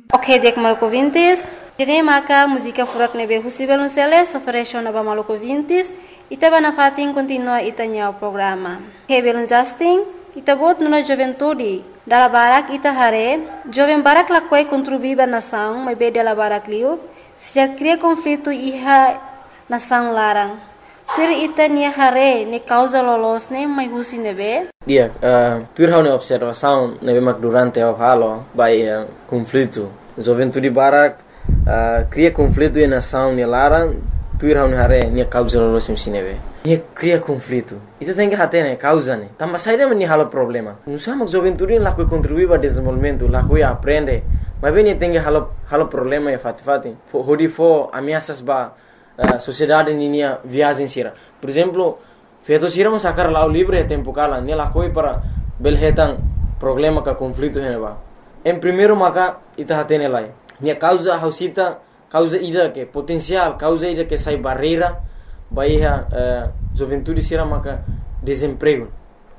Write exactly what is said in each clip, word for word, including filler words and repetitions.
Ok, dek maluco vintis. Jadi maka música furak nebe husibel unseles ofereció naba maluco vintis. Ita bana fatin continua itanya o programa. Hebel unjasting. Ita bot nuna juventude. Dala barak ita hare. Joven barak lakwai contribuiba nação. Mas be dala barak liu. Sejak cria conflito iha nação larang. Tur ita nia hare ne causa lolos ne mai husi nebe. Dia, uh, tur hau ne observação nebe mak durante o halo by uh, conflito. Juventude barak uh, cria conflito e nação ne larang. Tur hau ne hare nia causa lolos ne nebe. Nia cria conflito. Ita tem que hate ne causa ne. Tamba saída men halo problema. Não sama juventude lá que contribui para desenvolvimento, lá que aprende. Mas bem tem que halo halo problema e fati fati. Hodi fo ameaças ba Uh, sociedade ninia viagem sira. Por exemplo, feito sira mo sacar lá o livre tempo cala, ne la coi para belhetan problema ka conflito heneba. Em primeiro maka ita hatene lai. Nia causa hausita, causa ida que potencial, causa ida que sai barreira, baiha uh, juventude sira maka desemprego.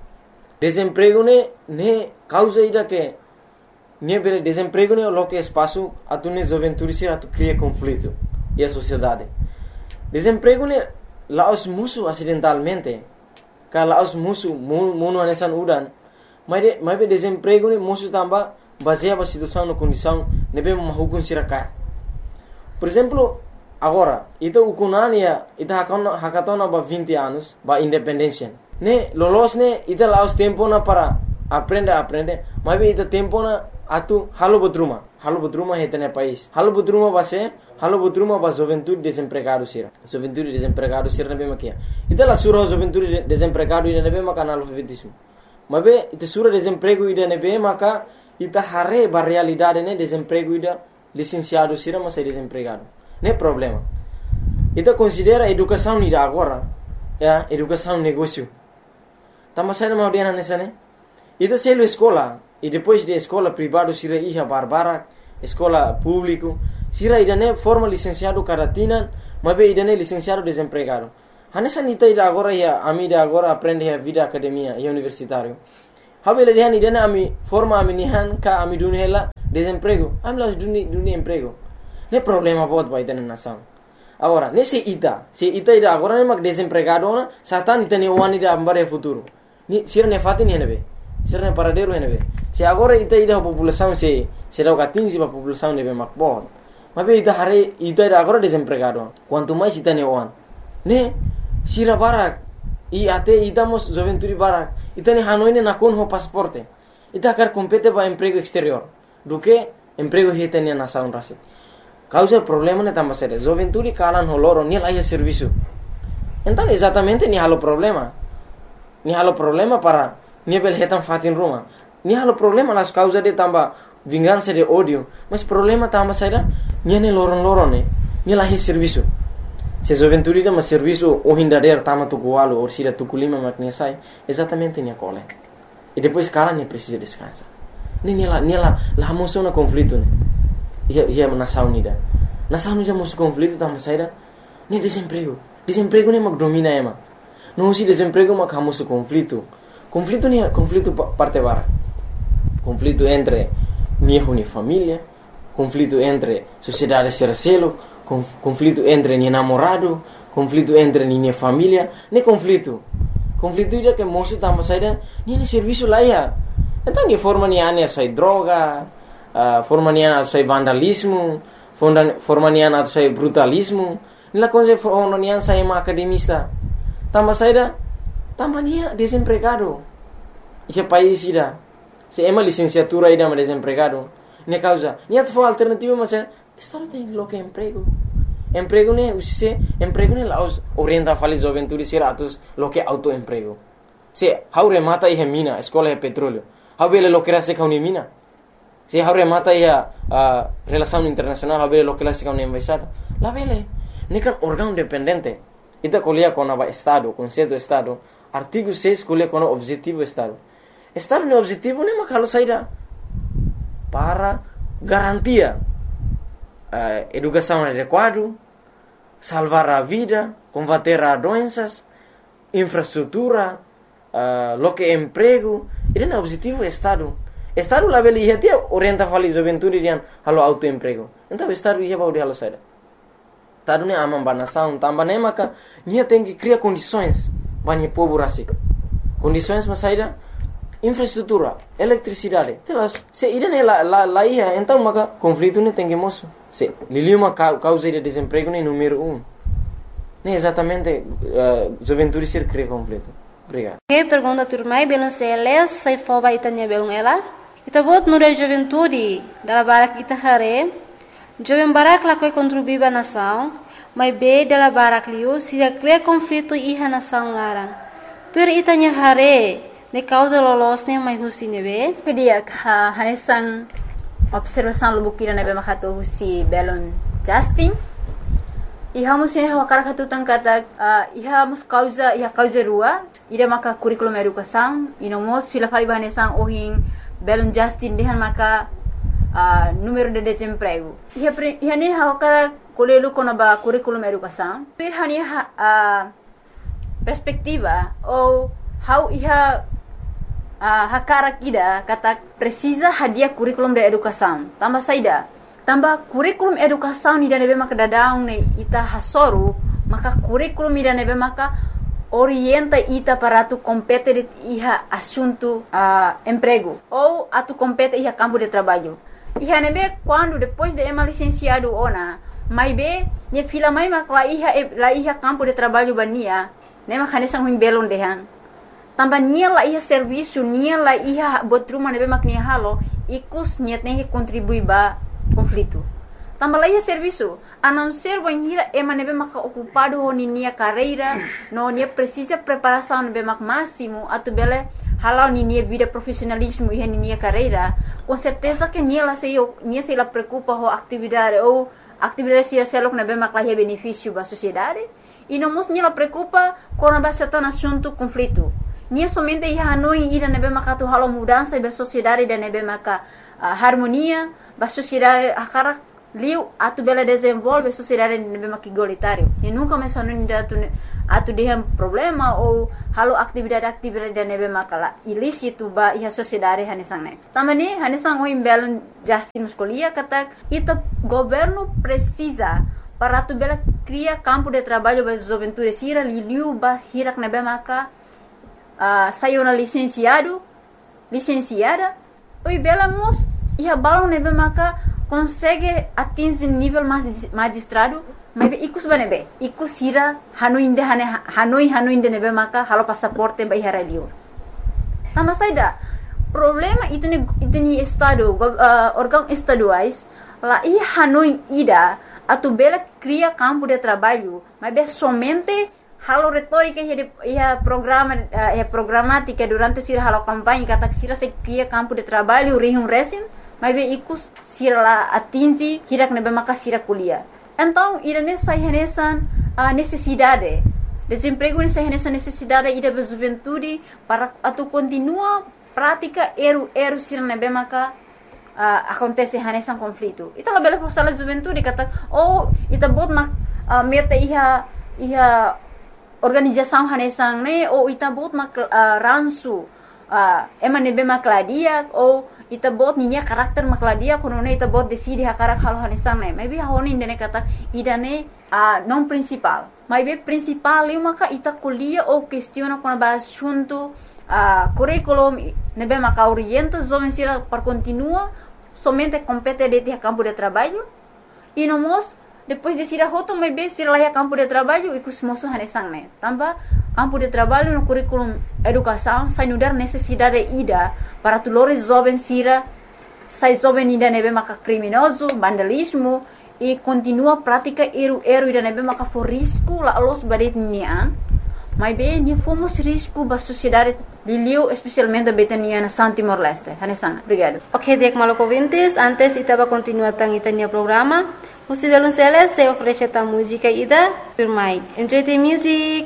Desemprego ne ne causa ida que ne bele desemprego ne lo que espaço atune juventude sira tu cria conflito e a sociedade. Desemprego ne laos musuh acidentalmente. Kalau laos musuh munu anesan udan. Mas de mas desemprego ne musuh tamba baseia a situação na condição nebe mahukun sirakat. Por exemplo, agora, ita ukunania ita hakona hakatona ba vinte anos ba independência. Ne lolos ne ita laos tempo na para aprender aprender. Mas ita tempo na atu halo bodruma. Halo bodruma hetene país. Halo bodruma base halo bodruma ba juventude desempregado sira. Juventude desempregado sira nebe makia. Ita la sura juventude desempregado ida nebe maka analfabetismo. Mabe ita sura desemprego ida nebe maka ita hare ba realidade ne desemprego ida licenciado sira mas desempregado. Ne problema. Ita considera educação ida agora, ya, educação negócio. Tama sai na audiana nessa ne. Ita selo escola e depois de escola privado sira iha barbara, escola público sira idane forma licenciado caratina, mabe idane licenciado desempregado. Hanessa nita ida agora ya ami ida agora aprende a vida academia e universitário. Habele dihan idane ami forma ami nihan ka ami dunhela desemprego. Ami las duni duni emprego. Ne problema bot ba idane nação. Agora, nesse ita, se ita ida agora ne mak desempregado na, satan ita ne wani ida ambare futuro. Ni sira ne fatin henebe. Sira ne paradero henebe. Se agora ita ida população se se dá quinze ba população nebe mak bot. Mas ita hare ita ida agora desempregado. Quanto mais ita ne wan. Ne sira barak i ate ita mos juventude barak. Ita ne hanoi ne nakon ho pasaporte. Ita quer compete ba emprego exterior. Do que emprego heta ne nação rasi. Causa problema ne tamba sere. Juventude kalan ho loro ni lai serviço. Então exatamente ni halo problema. Ni halo problema para ni bel hetan fatin ruma. Ni halo problema las causa de tamba vingança de ódio, mas problema tamba saída niane loron loron ne ni lahi serviço. Se juventude da mas serviço o hindader tama tukualo ou sira tukulima makne sai exatamente ni cole. E depois cara ne precisa descansar. Ni ni la ni la la moção na conflito ne. Ia ia nação unida. Nação unida mos conflito tamba saída ni desemprego. Desemprego ne mak domina ema. Não se desemprego mak hamos conflito. Conflito ni conflito parte bara. Conflito entre niho ni família, conflito entre sociedade sercelo, conflito entre ni namorado, conflito entre ni família, ne conflito. Conflito ida que moço tamba saída, ni ni serviço lá ia. Então ni forma ni ane sai droga, uh, forma ni ane sai vandalismo, forma ni ane sai brutalismo, ni la coisa forma ni ane sai ma academista. Tamba saída, tamba ni desempregado. Esse país ida se ema licenciatura ida ma desempregado. Ne causa, ni at fo alternativa macam estado tem lo que emprego. Emprego ne usise, emprego ne laos orienta fali juventude sira atus lo que auto emprego. Se haure mata ihe mina, escola de petróleo. Habele lo que era se kauni mina. Se haure mata ihe uh, relação internacional, habele lo que era se kauni embaixada. La vele, ne kan órgão dependente. Ita colia com o estado, conceito estado. Artigo seis colia com o objetivo estado. Estado no objetivo ne makalo saída para garantia uh, educação adequada, salvar a vida, combater as doenças, infraestrutura, uh, lo que emprego. Ele é o objetivo do Estado. Estado lá beli ia orienta fali juventude dian halo autoemprego. Então estado ia baudi halo saida. Estado ne amam banação, tamba ne maka nia tem que criar condições banhe povo rasi. Condições mas saida infraestrutura, eletricidade. Telas se ida ne la la la ia então maka conflito ne tem que moço. Se liliu uma causa de desemprego ne número um. Ne exatamente uh, juventude ser cria conflito. Obrigado. Que pergunta turmai belum seles sai foba itanya belum ela. Ita bot nure juventude dala barak ita hare. Jovem barak la koi contribuir ba nação, mas be dala barak liu se cria conflito iha nação larang. Tur itanya hare ne causa lolos ne mai husi nebe. Kedia ha hanesan observação lubukira nebe makato husi belon Justin. Iha musin hawa karakatu tangkata uh, iha mus causa iha causa rua ida maka curriculum educação ino mos fila fali bahanesan ohin belon Justin dehan maka uh, número de desemprego iha pre, iha ne hawa kara kolelu kona ba curriculum educação pir hani uh, perspectiva ou how iha uh, hakara kida kata precisa hadia curriculum de educação tambah saida tambah kurikulum educação ni nebe maka dadaung ne ita hasoru maka kurikulum ni nebe maka orienta ita para tu compete iha assunto uh, emprego ou atu compete iha campo de trabalho iha nebe quando depois de ema licenciado ona mai be ni fila mai maka la iha la iha campo de trabalho bania ne maka nesang huim belon dehan tambah nia la iha serviço nia la iha botruma nebe mak nia halo ikus niat ne contribui ba conflito. Tambah lagi serviço, a não ser banhira ema nebe maka ocupado ho nia carreira, no nia precisa preparação nebe mak máximo, atu bele halau nia vida profissionalismo e nia carreira, com certeza que nia la sei nia sei la preocupa ho atividade ou atividade sia selok nebe mak la benefício ba sociedade, e não mos nia la preocupa com a base tan assunto conflito. Nia somente ia hanoi ida nebe maka tu halau mudança ba sociedade da nebe maka uh, harmonia ba sociedade akara liu atu bela desenvolve sociedade nebe maka igualitário e nunca mais hanoi da tu atu dehem problema ou halau atividade-atividade da nebe maka la ilícito ba ia sociedade hanesang ne tamani hanesang oi belon Justin muscolia kata ita governo precisa para tu bela criar campo de trabalho ba juventude sira liu ba hirak nebe maka Uh, saiu na licenciado, licenciada, oi bela mos ia balão nebe maka consegue atingir nível magistrado, mas ikus banebe, ikus hira hanuinde hane hanoi hanuinde nebe maka halo passaporte ba ihara liur. Tambah saida problema itu ni itu ni estado uh, órgão estaduais lá ia hanoi ida atu bela cria campo de trabalho, mas be somente halo retórica ia programa ia programática durante sira halo campanha kata sira se cria campo de trabalho rihum resim mas be ikus sira la atingi hirak nebe maka sira kuliah então ira nessa renesan uh, necessidade desemprego nessa renesan necessidade ida be juventude para atu continua prática eru eru sira nebe maka uh, acontece renesan conflito ita la bela sala juventude kata oh ita bot mak uh, meta iha iha organização hanesang ne ou ita bot mak uh, ransu uh, ema nebe makladia ou ita bot ninya karakter makladia kono ne ita bot decide hakarak halo hanesang ne maybe honi ne kata idane uh, non principal maybe principal eu maka ita kuliah ou questiona kono ba assunto uh, curriculum nebe maka orienta jovem sira para continua somente compete de campo de trabalho e no mos depois de sira hoto mai be sira laia campo de trabalho e kus moso hanesang ne tambah campo de trabalho no curriculum educação sai nudar necessidade ida para tulores jovem sira sai jovem ida nebe maka criminoso vandalismo e continua prática eru eru ida nebe maka for risco la los badet nian mai be ni fomos risco ba sociedade liliu especialmente betania na Santi Morleste hanesang obrigado. Ok, dek maloko vintes antes itaba continuar tang itania programa. Você vai lançar essa oferece a música ida, por mais. Enjoy the music.